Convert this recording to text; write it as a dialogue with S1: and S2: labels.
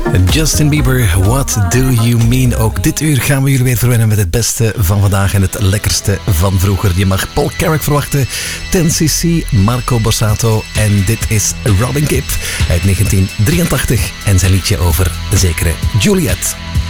S1: Justin Bieber, What Do You Mean? Ook dit uur gaan we jullie weer verwennen met het beste van vandaag en het lekkerste van vroeger. Je mag Paul Carrack verwachten, 10cc, Marco Borsato en dit is Robin Gibb uit 1983 en zijn liedje over de zekere Juliet.